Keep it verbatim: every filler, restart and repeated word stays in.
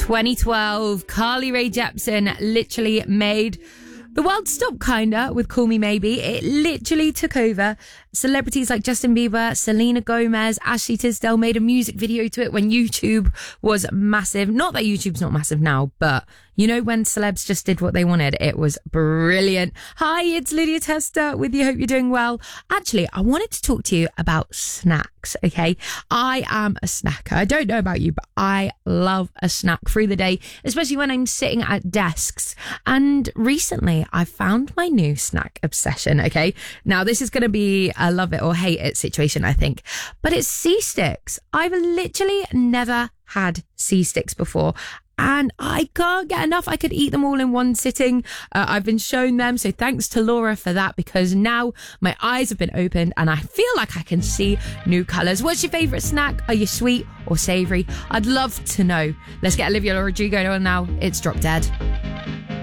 twenty twelve, Carly Rae Jepsen literally made the world stop, kinda, with Call Me Maybe. It literally took over. Celebrities like Justin Bieber, Selena Gomez, Ashley Tisdale made a music video to it when YouTube was massive. Not that YouTube's not massive now, but you know, when celebs just did what they wanted, it was brilliant. Hi, it's Lydia Tester with you. Hope you're doing well. Actually, I wanted to talk to you about snacks, okay? I am a snacker. I don't know about you, but I love a snack through the day, especially when I'm sitting at desks. And recently, I found my new snack obsession, okay? Now, this is going to be a love it or hate it situation, I think. But it's C-Sticks. I've literally never had C-Sticks before. And I can't get enough. I could eat them all in one sitting. Uh, I've been shown them. So thanks to Laura for that, because now my eyes have been opened and I feel like I can see new colours. What's your favourite snack? Are you sweet or savoury? I'd love to know. Let's get Olivia Rodrigo on now. It's Drop Dead.